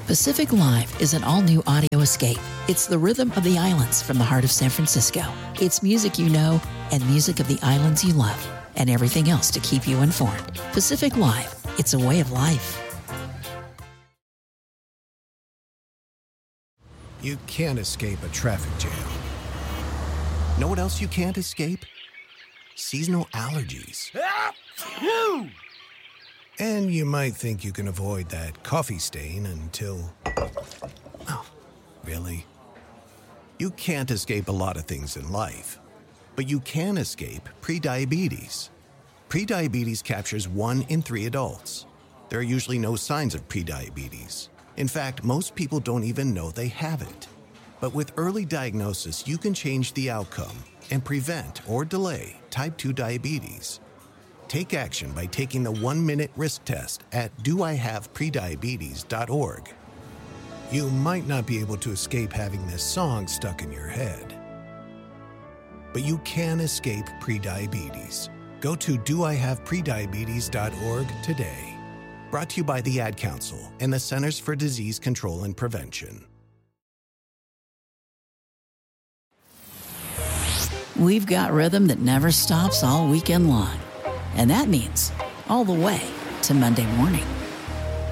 Pacific Live is an all-new audio escape. It's the rhythm of the islands from the heart of San Francisco. It's music you know and music of the islands you love and everything else to keep you informed. Pacific Live, it's a way of life. You can't escape a traffic jam. Know what else you can't escape? Seasonal allergies. And you might think you can avoid that coffee stain until... Oh, really? You can't escape a lot of things in life, but you can escape prediabetes. Prediabetes captures 1 in 3 adults. There are usually no signs of prediabetes. In fact, most people don't even know they have it. But with early diagnosis, you can change the outcome and prevent or delay type 2 diabetes. Take action by taking the 1-minute risk test at doihaveprediabetes.org. You might not be able to escape having this song stuck in your head, but you can escape prediabetes. Go to doihaveprediabetes.org today. Brought to you by the Ad Council and the Centers for Disease Control and Prevention. We've got rhythm that never stops all weekend long. And that means all the way to Monday morning.